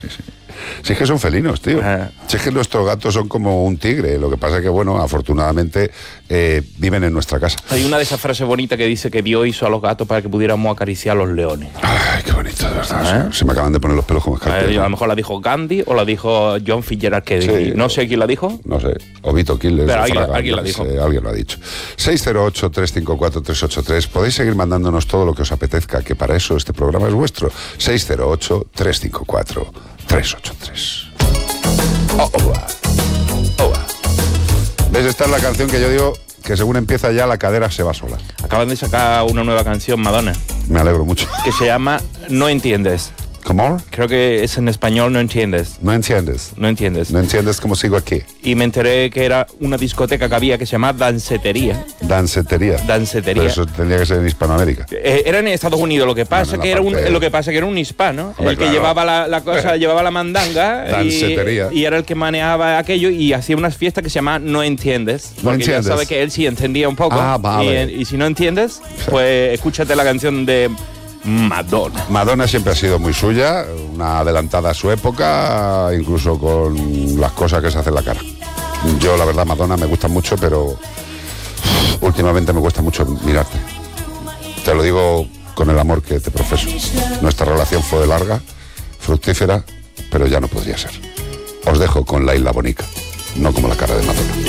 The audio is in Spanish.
Si es que son felinos, tío. Si es que nuestros gatos son como un tigre. Lo que pasa es que, bueno, afortunadamente viven en nuestra casa. Hay una de esas frases bonitas que dice que Dios hizo a los gatos para que pudiéramos acariciar a los leones. Ay, qué bonito, de verdad. Se me acaban de poner los pelos como escarpias. A lo mejor la dijo Gandhi o la dijo John Fitzgerald Kennedy. Sí, no sé quién la dijo. No sé. O Vito Quiles. Pero alguien la dijo. Alguien lo ha dicho. 608-354-383. Podéis seguir mandándonos todo lo que os apetezca, que para eso este programa es vuestro. 608-354-383. ¿Ves? Esta es la canción que yo digo que según empieza ya la cadera se va sola. Acaban de sacar una nueva canción, Madonna. Me alegro mucho. Que se llama No Entiendes. ¿Cómo? Creo que es en español No Entiendes. No entiendes. No entiendes. No entiendes cómo sigo aquí. Y me enteré que era una discoteca que había que se llama Dancetería. Dancetería. Dancetería. Pero eso tendría que ser en Hispanoamérica. Era en Estados Unidos, lo que pasa que era un hispano, Hombre, el que claro. llevaba la cosa, llevaba la mandanga y era el que manejaba aquello y hacía unas fiestas que se llama No Entiendes. No Porque entiendes. ya sabe que él sí entendía un poco. Ah, vale. Y si no entiendes, pues escúchate la canción de Madonna. Madonna siempre ha sido muy suya, una adelantada a su época, incluso con las cosas que se hace en la cara. Yo, la verdad, Madonna me gusta mucho, pero últimamente me cuesta mucho mirarte. Te lo digo con el amor que te profeso. Nuestra relación fue larga, fructífera, pero ya no podría ser. Os dejo con la Isla Bonica, no como la cara de Madonna.